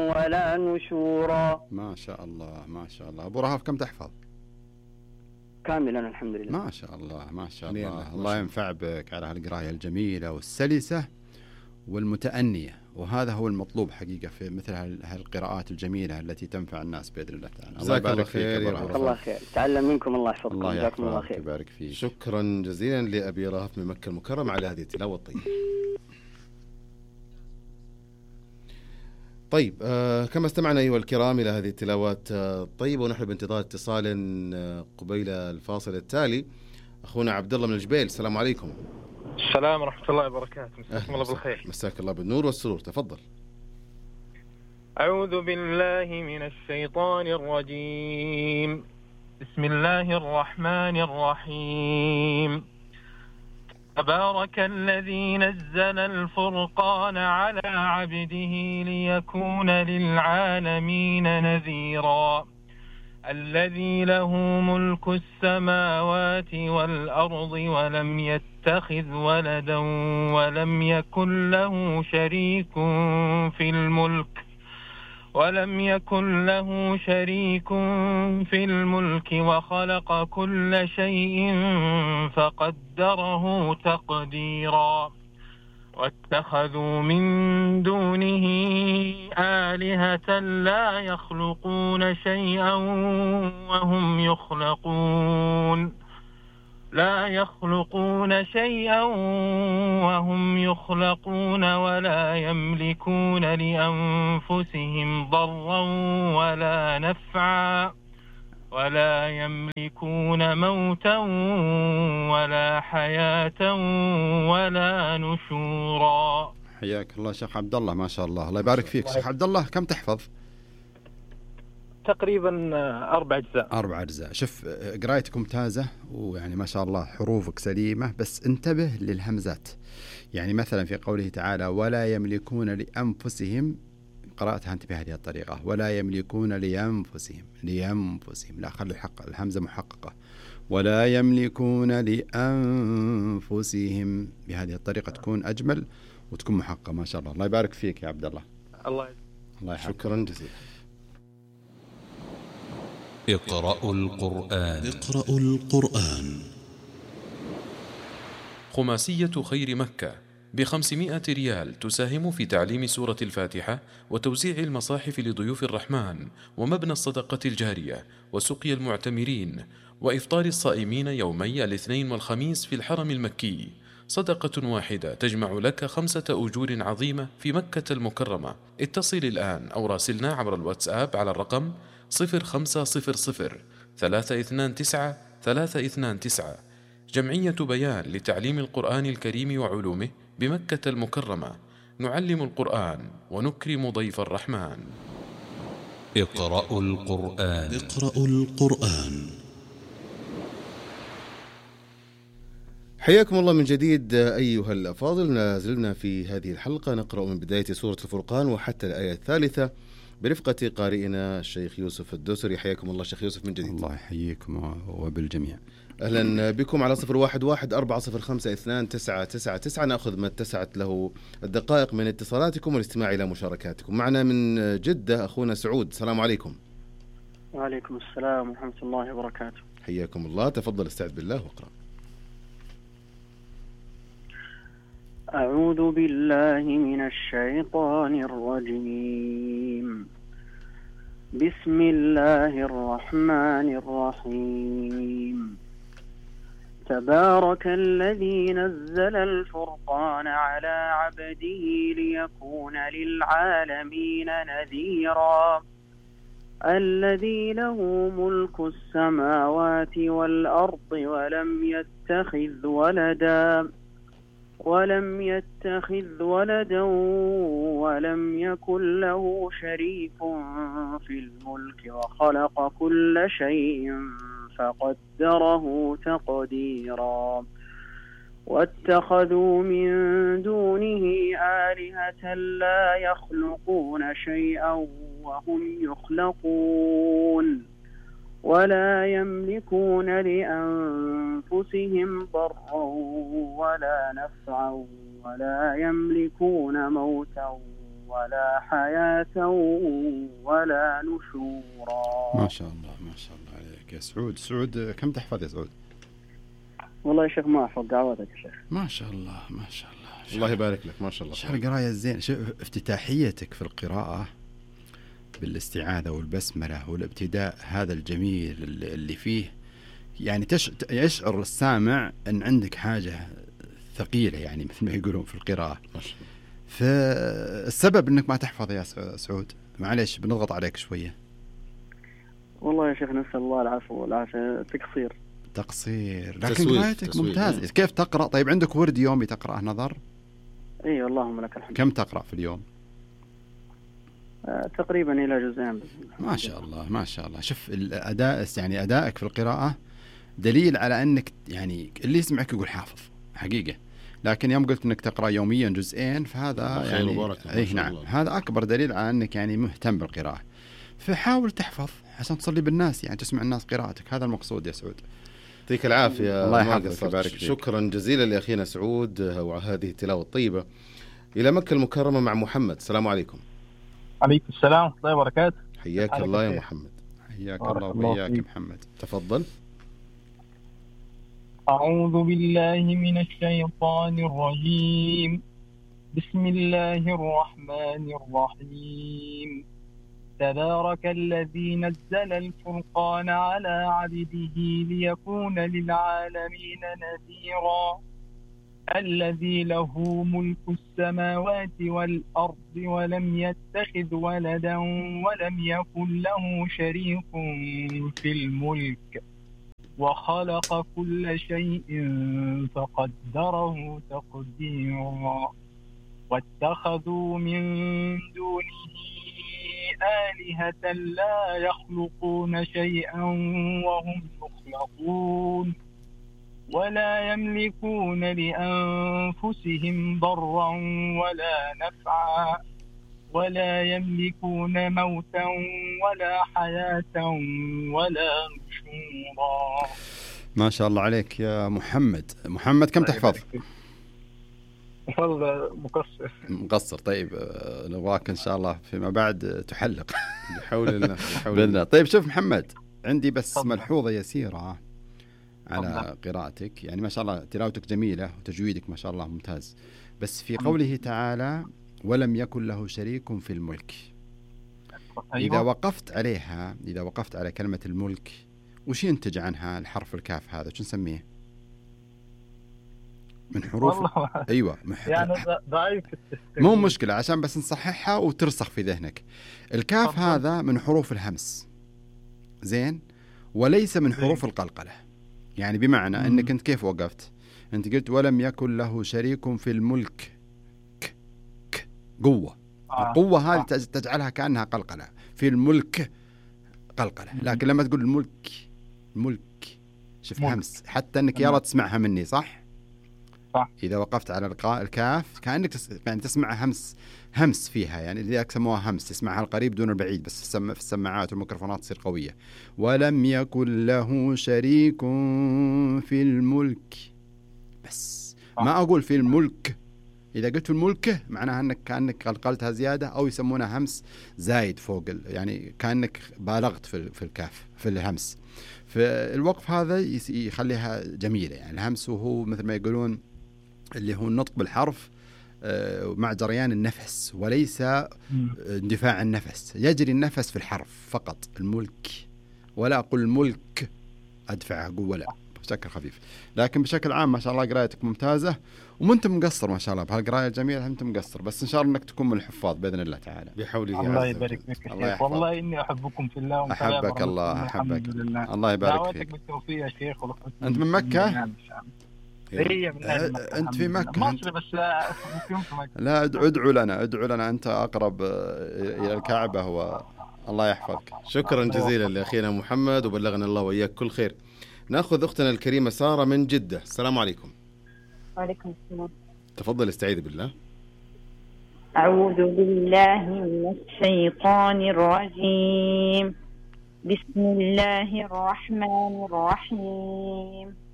ولا نشورا. ما شاء الله ما شاء الله. أبو رهف كم تحفظ؟ كاملا الحمد لله. ما شاء الله ما شاء الله. الله ينفع بك على هالقراية الجميلة والسلسة والمتأنية، وهذا هو المطلوب حقيقة في مثل هالقراءات الجميلة التي تنفع الناس بإذن الله تعالى. الله يبارك فيك يا أبو رهف. الله خير، تعلم منكم، الله يحفظكم. الله جزاكم الله يحفظك خير. ويبارك فيك. شكرا جزيلا لأبي رهف من مكة المكرمة على هذه التلاوة الطيبة. طيب كما استمعنا أيها الكرام إلى هذه التلاوات الطيبة، ونحن بانتظار اتصال قبيل الفاصل التالي. أخونا عبد الله من الجبيل، السلام عليكم. السلام ورحمة الله وبركاته. مساكم الله بالخير. مساك الله بالنور والسرور، تفضل. أعوذ بالله من الشيطان الرجيم. بسم الله الرحمن الرحيم. تبارك الذي نزل الفرقان على عبده ليكون للعالمين نذيرا. الذي له ملك السماوات والأرض ولم يتخذ ولدا ولم يكن له شريك في الملك وخلق كل شيء فقدره تقديرا. واتخذوا من دونه آلهة لا يخلقون شيئا وهم يخلقون ولا يملكون لأنفسهم ضرا ولا نفعا ولا يملكون موتا ولا حياة ولا نشورا. حياك الله شيخ عبد الله، ما شاء الله. الله يبارك فيك شيخ عبد الله. كم تحفظ؟ تقريبا 4 أجزاء. 4 أجزاء. شوف قرايتك ممتازة، ويعني ما شاء الله حروفك سليمة، بس انتبه للهمزات. يعني مثلا في قوله تعالى ولا يملكون لأنفسهم، قرأتها أنت بهذه الطريقة، ولا يملكون لأنفسهم. لا، خلي الهمزة محققة. ولا يملكون لأنفسهم، بهذه الطريقة تكون أجمل وتكون محققة. ما شاء الله. الله يبارك فيك يا عبد الله. الله يحفظك. شكرا جزيلا. اقرأوا القرآن. خماسية خير مكة ب500 ريال تساهم في تعليم سورة الفاتحة وتوزيع المصاحف لضيوف الرحمن ومبنى الصدقة الجارية وسقي المعتمرين وإفطار الصائمين يومي الاثنين والخميس في الحرم المكي. صدقة واحدة تجمع لك 5 أجور عظيمة في مكة المكرمة. اتصل الآن أو راسلنا عبر الواتساب على الرقم 0500 329 329. جمعية بيان لتعليم القرآن الكريم وعلومه بمكة المكرمة. نعلم القرآن ونكرم ضيف الرحمن. اقرأوا القرآن. حياكم الله من جديد أيها الأفاضل. نازلنا في هذه الحلقة نقرأ من بداية سورة الفرقان وحتى الآية الثالثة برفقة قارئنا الشيخ يوسف الدوسري. حياكم الله شيخ يوسف من جديد. الله يحييكم وبالجميع. أهلا بكم على 011-405-2999. نأخذ ما اتسعت له الدقائق من اتصالاتكم والاستماع إلى مشاركاتكم. معنا من جدة أخونا سعود، السلام عليكم. وعليكم السلام ورحمة الله وبركاته. حياكم الله، تفضل استعذ بالله واقرأ. أعوذ بالله من الشيطان الرجيم. بسم الله الرحمن الرحيم. تبارك الذي نزل الفرقان على عبده ليكون للعالمين نذيرا. الذي له ملك السماوات والأرض ولم يتخذ ولدا ولم يكن له شريك في الملك وخلق كل شيء فقدره تقديرا. واتخذوا من دونه آلهة لا يخلقون شيئا وهم يخلقون ولا يملكون لأنفسهم ضرا ولا نفعا ولا يملكون موتا ولا حياة ولا نشورا. ما شاء الله ما شاء الله عليك يا سعود. سعود كم تحفظ يا سعود؟ والله يا شيخ ما أحفظ، دعواتك يا شيخ. ما شاء الله ما شاء الله. الله يبارك لك ما شاء الله. شو القراية الزين. شوف افتتاحيتك في القراءة بالاستعاذة والبسملة والابتداء هذا الجميل اللي فيه يعني يشعر السامع أن عندك حاجة ثقيلة يعني مثل ما يقولون في القراءة. ما شاء الله. فالسبب أنك ما تحفظ يا سعود، معليش بنضغط عليك شوية. والله يا شيخ نسأل الله العفو والعافية. تقصير لكن قراءتك ممتازة. كيف تقرأ؟ طيب عندك ورد يومي تقرأه نظر؟ اي اللهم لك الحمد. كم تقرأ في اليوم؟ تقريبا إلى جزئين. ما شاء الله ما شاء الله. شوف الأداء يعني أدائك في القراءة دليل على أنك يعني اللي يسمعك يقول حافظ حقيقة، لكن يوم قلت أنك تقرأ يوميا جزئين فهذا يعني أي نعم هذا أكبر دليل على أنك يعني مهتم بالقراءة. فحاول تحفظ عشان تصلي بالناس يعني تسمع الناس قراءتك، هذا المقصود يا سعود. يعطيك العافية. الله يحفظك ويبارك فيك. شكرا جزيلا لأخينا سعود وهذه التلاوة الطيبة. إلى مكة المكرمة مع محمد. السلام عليكم. عليكم السلام ورحمة الله وبركاته. حياك الله يا محمد. حياك الله وإياك محمد. تفضل. أعوذ بالله من الشيطان الرجيم. بسم الله الرحمن الرحيم. تبارك الذي نزل الفرقان على عبده ليكون للعالمين نذيرا. الذي له ملك السماوات والأرض ولم يتخذ ولدا ولم يكن له شريك في الملك وخلق كل شيء فقدره تقديرا. واتخذوا من دونه آلهة لا يخلقون شيئا وهم يخلقون ولا يملكون لأنفسهم ضرا ولا نفعا ولا يملكون موتا ولا حياة ولا نشورا. ما شاء الله عليك يا محمد. محمد كم تحفظ؟ والله مقصر. طيب نبغاك إن شاء الله فيما بعد تحلق بحول الله. طيب شوف محمد، عندي بس ملحوظة يسيرة على قراءتك. يعني ما شاء الله تلاوتك جميلة وتجويدك ما شاء الله ممتاز، بس في قوله تعالى ولم يكن له شريك في الملك. أيوة. إذا وقفت على كلمة الملك وش ينتج عنها الحرف الكاف هذا؟ شو نسميه من حروف؟ أيوة يعني ضعيف. مو مشكلة عشان بس نصححها وترسخ في ذهنك. الكاف هذا من حروف الهمس زين، وليس من حروف القلقلة. يعني بمعنى أنك أنت كيف وقفت؟ أنت قلت ولم يكن له شريك في الملك. قوة. القوة هذه تجعلها كأنها قلقلة. في الملك قلقلة، لكن لما تقول الملك شوف همس، حتى أنك يلا تسمعها مني صح؟ إذا وقفت على الكاف كأنك يعني تسمع همس فيها، يعني لذلك سموها همس، تسمعها القريب دون البعيد، بس في السماعات والميكروفونات تصير قوية. ولم يكن له شريك في الملك، بس ما أقول في الملك. إذا قلت في الملك معناها أنك كأنك قلقلتها زيادة، أو يسمونها همس زايد فوق، يعني كأنك بالغت في الكاف في الهمس. فالوقف هذا يخليها جميلة، يعني الهمس وهو مثل ما يقولون اللي هو النطق بالحرف مع جريان النفس وليس اندفاع النفس. يجري النفس في الحرف فقط. الملك، ولا أقول الملك أدفع قوة، لا، بشكل خفيف. لكن بشكل عام ما شاء الله قراءتك ممتازة، ومنت مقصر ما شاء الله بهالقراءة الجميلة. أنت مقصر، بس إن شاء الله أنك تكون من الحفاظ بإذن الله تعالى. بحوله. الله يبارك فيك يا شيخ. والله إني أحبكم في الله. أحبك الله. أحبك الله يبارك فيك. بالتوفيق يا شيخ. أنت من مكة؟ هي من أنت في مكة؟ مصر بس في مكة. لا، ادعو لنا أنت أقرب إلى الكعبة الله يحفظك. شكرا جزيلا لأخينا محمد، وبلغنا الله وإياك كل خير. نأخذ أختنا الكريمة سارة من جدة. السلام عليكم. وعليكم السلام. تفضل استعيذ بالله. أعوذ بالله من الشيطان الرجيم. بسم الله الرحمن الرحيم.